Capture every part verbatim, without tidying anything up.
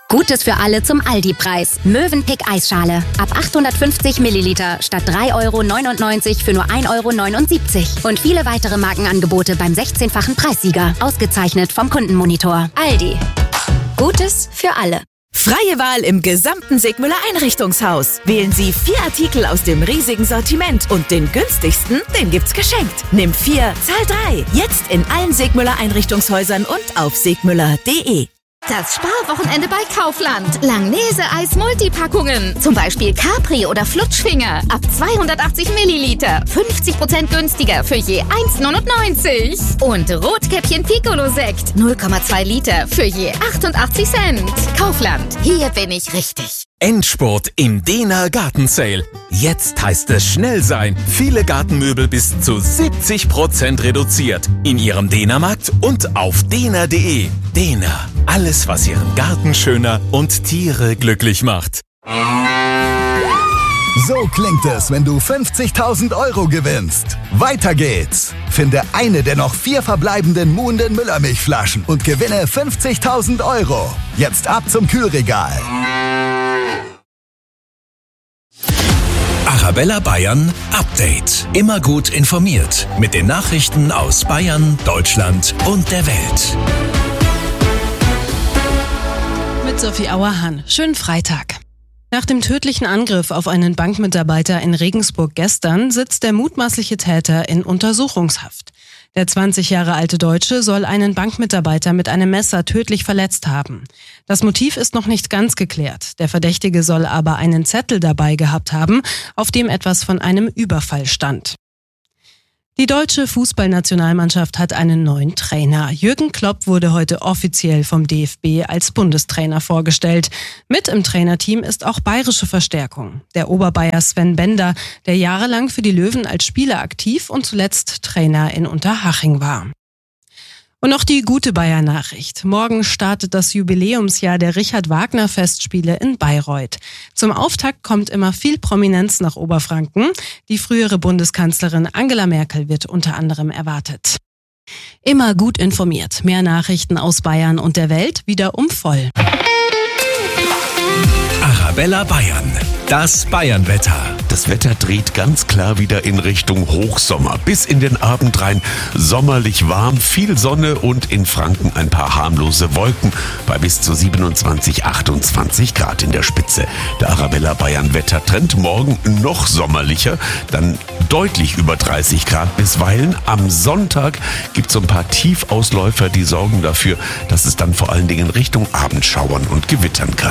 Gutes für alle zum Aldi-Preis. Mövenpick Eisschale. Ab achthundertfünfzig Milliliter statt drei Euro neunundneunzig für nur ein Euro neunundsiebzig. Und viele weitere Markenangebote beim sechzehnfachen Preissieger. Ausgezeichnet vom Kundenmonitor. Aldi. Gutes für alle. Freie Wahl im gesamten Sigmüller Einrichtungshaus. Wählen Sie vier Artikel aus dem riesigen Sortiment und den günstigsten, den gibt's geschenkt. Nimm vier, zahl drei. Jetzt in allen Sigmüller Einrichtungshäusern und auf sigmüller punkt de. Das Sparwochenende bei Kaufland. Langnese-Eis-Multipackungen. Zum Beispiel Capri oder Flutschfinger. Ab zweihundertachtzig Milliliter. fünfzig Prozent günstiger für je eins neunundneunzig. Und Rotkäppchen Piccolo-Sekt. null Komma zwei Liter für je achtundachtzig Cent. Kaufland. Hier bin ich richtig. Endspurt im Dehner Gartensale. Jetzt heißt es schnell sein. Viele Gartenmöbel bis zu siebzig Prozent reduziert. In Ihrem Dehnermarkt und auf dehner punkt de. Dehner. Alles, was Ihren Garten schöner und Tiere glücklich macht. So klingt es, wenn du fünfzigtausend Euro gewinnst. Weiter geht's. Finde eine der noch vier verbleibenden Muhnden Müllermilchflaschen und gewinne fünfzigtausend Euro. Jetzt ab zum Kühlregal. Arabella Bayern Update. Immer gut informiert mit den Nachrichten aus Bayern, Deutschland und der Welt. Mit Sophie Auerhahn. Schönen Freitag. Nach dem tödlichen Angriff auf einen Bankmitarbeiter in Regensburg gestern sitzt der mutmaßliche Täter in Untersuchungshaft. Der zwanzig Jahre alte Deutsche soll einen Bankmitarbeiter mit einem Messer tödlich verletzt haben. Das Motiv ist noch nicht ganz geklärt. Der Verdächtige soll aber einen Zettel dabei gehabt haben, auf dem etwas von einem Überfall stand. Die deutsche Fußballnationalmannschaft hat einen neuen Trainer. Jürgen Klopp wurde heute offiziell vom D F B als Bundestrainer vorgestellt. Mit im Trainerteam ist auch bayerische Verstärkung. Der Oberbayer Sven Bender, der jahrelang für die Löwen als Spieler aktiv und zuletzt Trainer in Unterhaching war. Und noch die gute Bayer-Nachricht. Morgen startet das Jubiläumsjahr der Richard-Wagner-Festspiele in Bayreuth. Zum Auftakt kommt immer viel Prominenz nach Oberfranken. Die frühere Bundeskanzlerin Angela Merkel wird unter anderem erwartet. Immer gut informiert. Mehr Nachrichten aus Bayern und der Welt wieder um voll. Arabella Bayern. Das Bayernwetter. Das Wetter dreht ganz klar wieder in Richtung Hochsommer. Bis in den Abend rein sommerlich warm, viel Sonne und in Franken ein paar harmlose Wolken bei bis zu siebenundzwanzig, achtundzwanzig Grad in der Spitze. Der Arabella Bayern Wettertrend morgen noch sommerlicher, dann deutlich über dreißig Grad bisweilen. Am Sonntag gibt es so ein paar Tiefausläufer, die sorgen dafür, dass es dann vor allen Dingen Richtung Abend schauern und gewittern kann.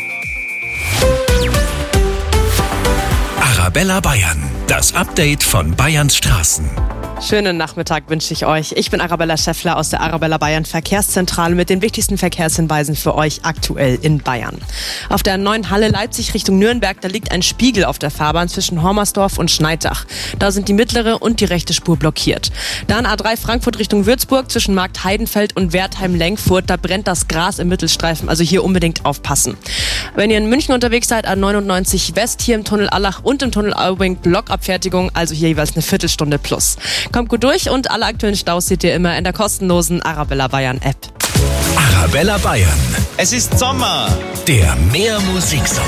Arabella Bayern, das Update von Bayerns Straßen. Schönen Nachmittag wünsche ich euch. Ich bin Arabella Schäffler aus der Arabella Bayern Verkehrszentrale mit den wichtigsten Verkehrshinweisen für euch aktuell in Bayern. Auf der neuen Halle Leipzig Richtung Nürnberg, da liegt ein Spiegel auf der Fahrbahn zwischen Hormersdorf und Schneidach. Da sind die mittlere und die rechte Spur blockiert. Dann A drei Frankfurt Richtung Würzburg zwischen Markt Heidenfeld und Wertheim-Lenkfurt, da brennt das Gras im Mittelstreifen, also hier unbedingt aufpassen. Wenn ihr in München unterwegs seid, A neunundneunzig West, hier im Tunnel Allach und im Tunnel Aubing Blockabfertigung, also hier jeweils eine Viertelstunde plus. Kommt gut durch und alle aktuellen Staus seht ihr immer in der kostenlosen Arabella Bayern App. Arabella Bayern. Es ist Sommer. Der Mehr-Musiksommer.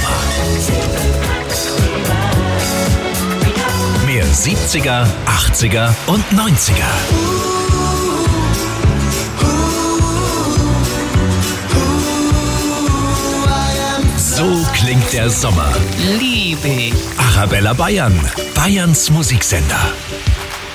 Mehr siebziger, achtziger und neunziger. So klingt der Sommer. Liebe ich. Arabella Bayern. Bayerns Musiksender.